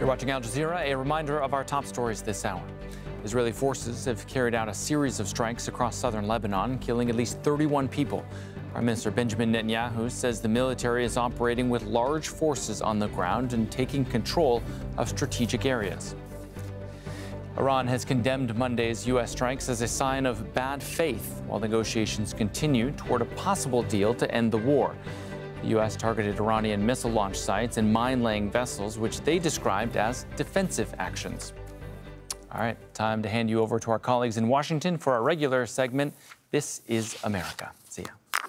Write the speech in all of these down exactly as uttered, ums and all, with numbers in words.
You're watching Al Jazeera. A reminder of our top stories this hour. Israeli forces have carried out a series of strikes across southern Lebanon, killing at least thirty-one people. Prime Minister Benjamin Netanyahu says the military is operating with large forces on the ground and taking control of strategic areas. Iran has condemned Monday's U S strikes as a sign of bad faith, while negotiations continue toward a possible deal to end the war. The U S targeted Iranian missile launch sites and mine-laying vessels, which they described as defensive actions. All right, time to hand you over to our colleagues in Washington for our regular segment, This is America. See ya.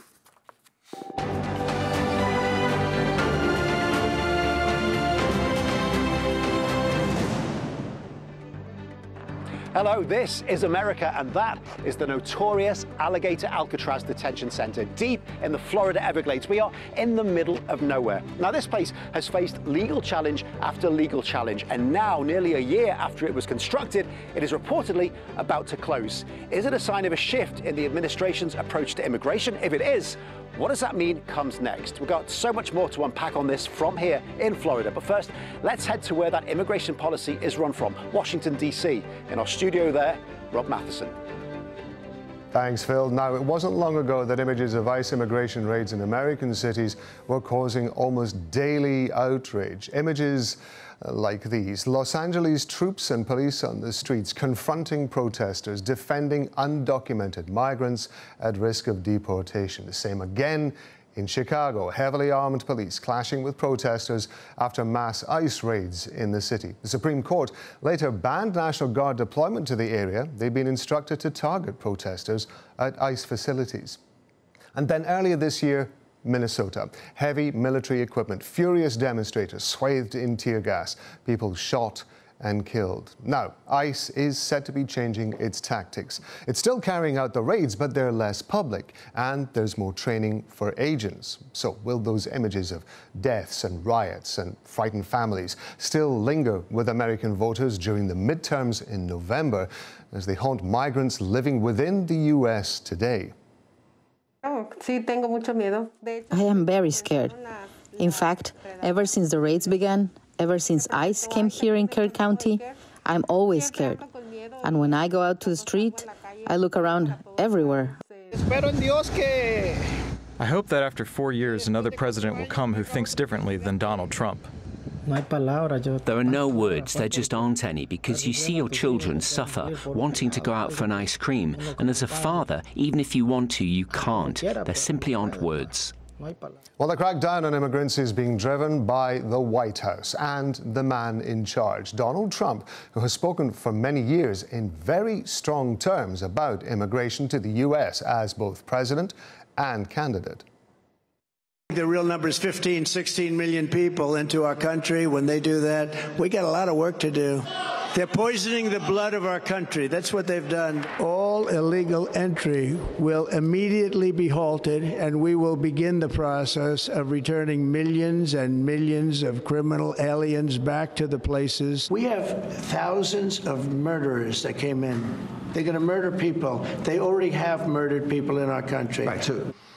Hello, this is America, and that is the notorious Alligator Alcatraz Detention Center, deep in the Florida Everglades. We are in the middle of nowhere. Now, this place has faced legal challenge after legal challenge, and now, nearly a year after it was constructed, it is reportedly about to close. Is it a sign of a shift in the administration's approach to immigration? If it is, what does that mean comes next? We've got so much more to unpack on this from here in Florida. But first, let's head to where that immigration policy is run from, Washington, D C In our studio there, Rob Matheson. Thanks, Phil. Now, it wasn't long ago that images of ICE immigration raids in American cities were causing almost daily outrage. Images like these. Los Angeles troops and police on the streets confronting protesters, defending undocumented migrants at risk of deportation. The same again in Chicago. Heavily armed police clashing with protesters after mass ICE raids in the city. The Supreme Court later banned National Guard deployment to the area. They've been instructed to target protesters at ICE facilities. And then earlier this year, Minnesota. Heavy military equipment, furious demonstrators swathed in tear gas, people shot and killed. Now, ICE is said to be changing its tactics. It's still carrying out the raids, but they're less public, and there's more training for agents. So will those images of deaths and riots and frightened families still linger with American voters during the midterms in November as they haunt migrants living within the U S today? I am very scared. In fact, ever since the raids began, ever since ICE came here in Kerr County, I'm always scared. And when I go out to the street, I look around everywhere. I hope that after four years, another president will come who thinks differently than Donald Trump. There are no words, there just aren't any, because you see your children suffer, wanting to go out for an ice cream, and as a father, even if you want to, you can't. There simply aren't words. Well, the crackdown on immigrants is being driven by the White House and the man in charge, Donald Trump, who has spoken for many years in very strong terms about immigration to the U S as both president and candidate. The real number is fifteen, sixteen million people into our country. When they do that, we got a lot of work to do. They're poisoning the blood of our country. That's what they've done. All illegal entry will immediately be halted, and we will begin the process of returning millions and millions of criminal aliens back to the places. We have thousands of murderers that came in. They're going to murder people. They already have murdered people in our country. Right.